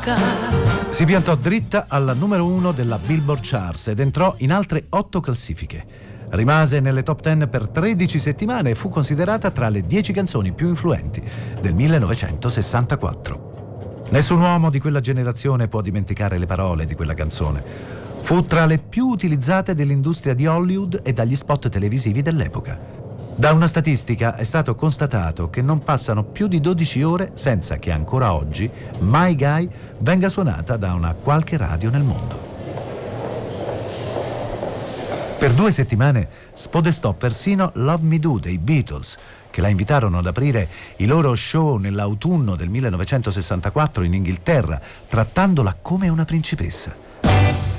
Si piantò dritta alla numero 1 della Billboard Charts ed entrò in altre 8 classifiche. Rimase nelle top 10 per 13 settimane e fu considerata tra le 10 canzoni più influenti del 1964. Nessun uomo di quella generazione può dimenticare le parole di quella canzone. Fu tra le più utilizzate dell'industria di Hollywood e dagli spot televisivi dell'epoca. Da una statistica è stato constatato che non passano più di 12 ore senza che ancora oggi My Guy venga suonata da una qualche radio nel mondo. Per 2 settimane spodestò persino Love Me Do dei Beatles, che la invitarono ad aprire i loro show nell'autunno del 1964 in Inghilterra, trattandola come una principessa.